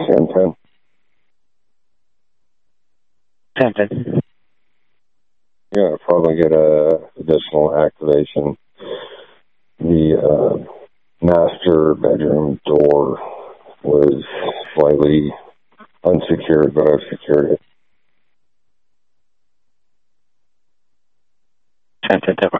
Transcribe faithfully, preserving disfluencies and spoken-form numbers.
ten ten. ten ten. Yeah, probably get a additional activation. The uh, master bedroom door was slightly unsecured, but I've secured it. ten ten.